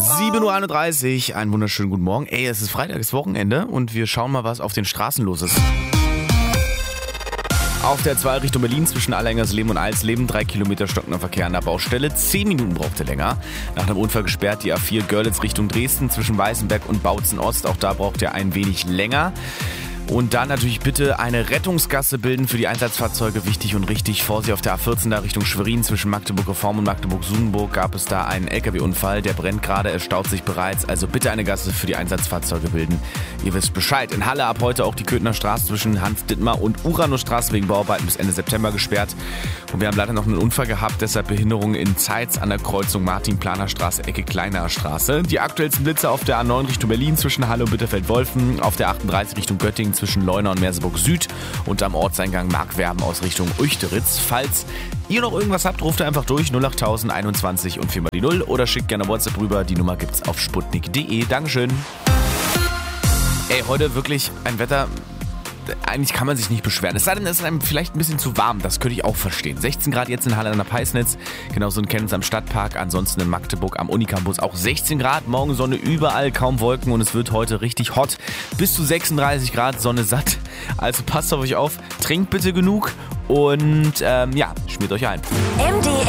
7.31 Uhr, einen wunderschönen guten Morgen. Ey, es ist Freitag, es ist Wochenende und wir schauen mal, was auf den Straßen los ist. Auf der 2 Richtung Berlin zwischen Allengersleben und Alsleben 3 Kilometer stockender Verkehr an der Baustelle. 10 Minuten brauchte länger. Nach einem Unfall gesperrt die A4 Görlitz Richtung Dresden zwischen Weißenberg und Bautzen Ost. Auch da braucht ihr ein wenig länger. Und dann natürlich bitte eine Rettungsgasse bilden für die Einsatzfahrzeuge. Wichtig und richtig. Vorsicht auf der A14 da Richtung Schwerin zwischen Magdeburg-Reform und Magdeburg-Sudenburg gab es da einen LKW-Unfall. Der brennt gerade, es staut sich bereits. Also bitte eine Gasse für die Einsatzfahrzeuge bilden. Ihr wisst Bescheid. In Halle ab heute auch die Köthener Straße zwischen Hans-Dittmar und Uranusstraße wegen Bauarbeiten bis Ende September gesperrt. Und wir haben leider noch einen Unfall gehabt, deshalb Behinderungen in Zeitz an der Kreuzung Martin-Planer-Straße, Ecke Kleiner Straße. Die aktuellsten Blitze auf der A9 Richtung Berlin zwischen Halle und Bitterfeld-Wolfen, auf der 38 Richtung Göttingen zwischen Leuna und Merseburg Süd und am Ortseingang Markwerben aus Richtung Uechteritz. Falls ihr noch irgendwas habt, ruft einfach durch 08000 21 und 4 mal die 0 oder schickt gerne WhatsApp rüber. Die Nummer gibt's auf sputnik.de. Dankeschön. Ey, heute wirklich ein Wetter, eigentlich kann man sich nicht beschweren. Es sei denn, es ist einem vielleicht ein bisschen zu warm, das könnte ich auch verstehen. 16 Grad jetzt in Halle an der Peisnitz, genauso in Chemnitz am Stadtpark, ansonsten in Magdeburg am Unicampus auch 16 Grad, morgen Sonne überall, kaum Wolken und es wird heute richtig hot. Bis zu 36 Grad, Sonne satt. Also passt auf euch auf, trinkt bitte genug und schmiert euch ein. MDR